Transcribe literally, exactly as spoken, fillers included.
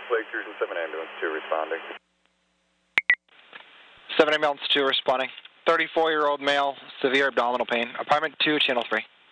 Lake Cruise and seven ambulance two responding. seven ambulance two responding. thirty-four-year-old male, severe abdominal pain. Apartment two, channel three.